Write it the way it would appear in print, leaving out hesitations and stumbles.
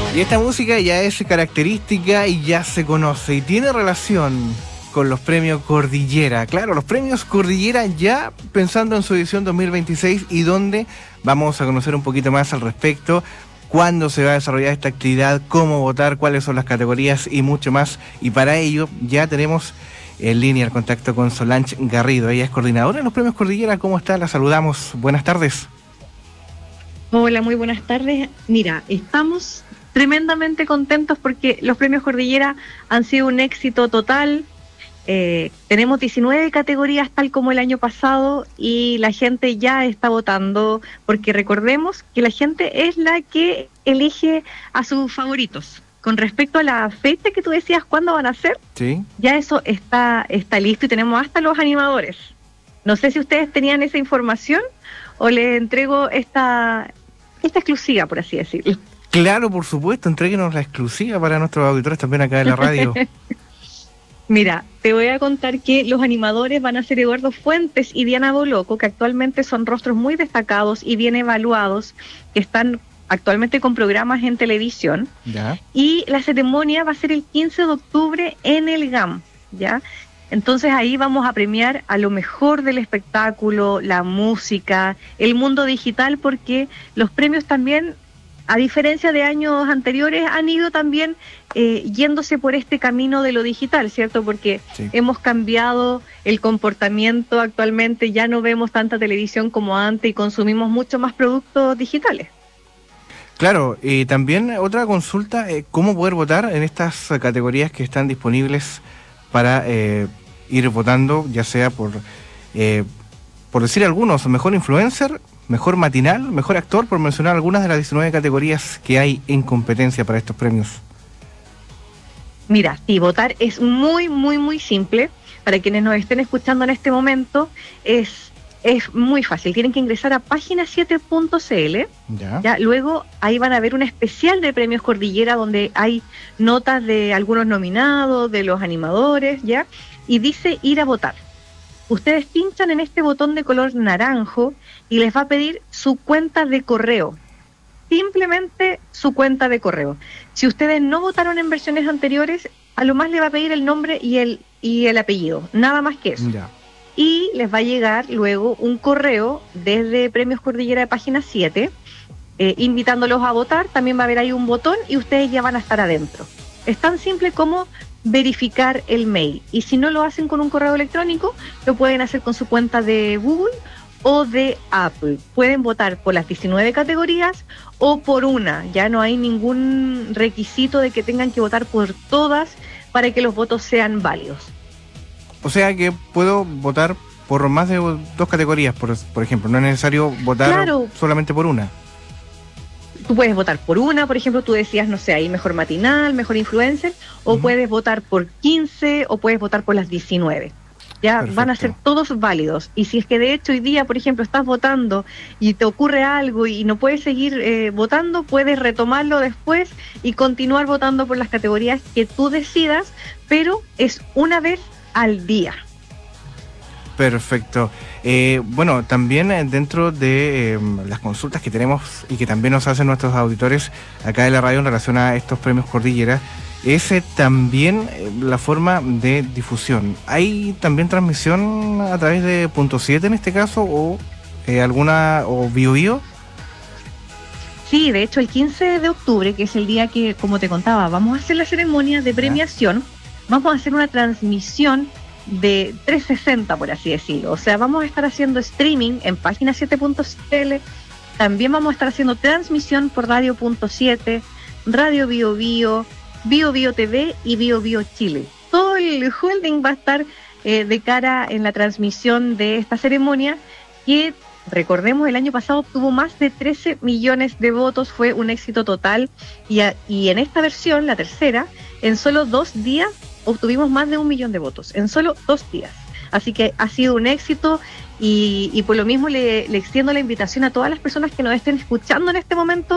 Y esta música ya es característica y ya se conoce y tiene relación con los premios Cordillera. Claro, los premios Cordillera ya pensando en su edición 2026 y donde vamos a conocer un poquito más al respecto, cuándo se va a desarrollar esta actividad, cómo votar, cuáles son las categorías y mucho más. Y para ello ya tenemos en línea el contacto con Solange Garrido. Ella es coordinadora de los premios Cordillera. ¿Cómo está? La saludamos. Buenas tardes. Hola, muy buenas tardes. Mira, estamos tremendamente contentos porque los premios Cordillera han sido un éxito total. Tenemos 19 categorías tal como el año pasado y la gente ya está votando porque recordemos que la gente es la que elige a sus favoritos. Con respecto a la fecha que tú decías, ¿cuándo van a ser? Sí. Ya eso está listo y tenemos hasta los animadores. No sé si ustedes tenían esa información o les entrego esta exclusiva, por así decirlo. Claro, por supuesto, entréguenos la exclusiva para nuestros auditores también acá de la radio. Mira, te voy a contar que los animadores van a ser Eduardo Fuentes y Diana Boloco, que actualmente son rostros muy destacados y bien evaluados, que están actualmente con programas en televisión. Ya. Y la ceremonia va a ser el 15 de octubre en el GAM, ¿ya? Entonces ahí vamos a premiar a lo mejor del espectáculo, la música, el mundo digital, porque los premios también, a diferencia de años anteriores, han ido también yéndose por este camino de lo digital, ¿cierto? Porque sí, hemos cambiado el comportamiento actualmente, ya no vemos tanta televisión como antes y consumimos mucho más productos digitales. Claro, y también otra consulta, ¿cómo poder votar en estas categorías que están disponibles para ir votando, ya sea por decir algunos, mejor influencer, mejor matinal, mejor actor, por mencionar algunas de las 19 categorías que hay en competencia para estos premios? Mira, sí, votar es muy, muy, muy simple. Para quienes nos estén escuchando en este momento, es muy fácil. Tienen que ingresar a página7.cl. Ya, luego ahí van a ver un especial de Premios Cordillera donde hay notas de algunos nominados, de los animadores, ¿ya? Y dice ir a votar. Ustedes pinchan en este botón de color naranjo y les va a pedir su cuenta de correo. Simplemente su cuenta de correo. Si ustedes no votaron en versiones anteriores, a lo más le va a pedir el nombre y el apellido, nada más que eso. Ya. Y les va a llegar luego un correo desde Premios Cordillera de Página 7, invitándolos a votar. También va a haber ahí un botón y ustedes ya van a estar adentro. Es tan simple como verificar el mail. Y si no lo hacen con un correo electrónico, lo pueden hacer con su cuenta de Google o de Apple. Pueden votar por las 19 categorías o por una. Ya no hay ningún requisito de que tengan que votar por todas para que los votos sean válidos. O sea que puedo votar por más de 2 categorías, por ejemplo. No es necesario votar solamente por una. Tú puedes votar por una, por ejemplo, tú decías, no sé, ahí mejor matinal, mejor influencer, o puedes votar por 15 o puedes votar por las 19. Ya perfecto. Van a ser todos válidos. Y si es que de hecho hoy día, por ejemplo, estás votando y te ocurre algo y no puedes seguir votando, puedes retomarlo después y continuar votando por las categorías que tú decidas, pero es una vez al día. Perfecto. Bueno, también dentro de las consultas que tenemos y que también nos hacen nuestros auditores acá de la radio en relación a estos premios Cordillera, es también la forma de difusión. ¿Hay también transmisión a través de Punto 7 en este caso o alguna o BioBio? Sí, de hecho el 15 de octubre, que es el día que, como te contaba, vamos a hacer la ceremonia de premiación, vamos a hacer una transmisión de 360, por así decirlo. O sea, vamos a estar haciendo streaming en página7.cl, también vamos a estar haciendo transmisión por Radio.7, Radio BioBio, BioBio TV y BioBio Chile. Todo el holding va a estar de cara en la transmisión de esta ceremonia que, recordemos, el año pasado obtuvo más de 13 millones de votos, fue un éxito total y en esta versión, la tercera, en solo 2 días obtuvimos más de 1 millón de votos, en solo 2 días. Así que ha sido un éxito y por lo mismo le extiendo la invitación a todas las personas que nos estén escuchando en este momento